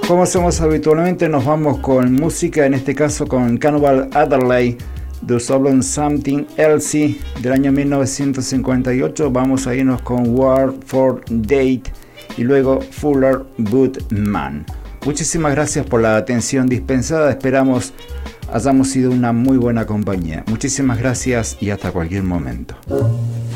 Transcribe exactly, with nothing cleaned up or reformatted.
Como hacemos habitualmente, nos vamos con música, en este caso con Cannibal Adderley, The Soul Something Else del año mil novecientos cincuenta y ocho. Vamos a irnos con War for Date y luego Fuller Woodman. Muchísimas gracias por la atención dispensada, esperamos hayamos sido una muy buena compañía. Muchísimas gracias y hasta cualquier momento.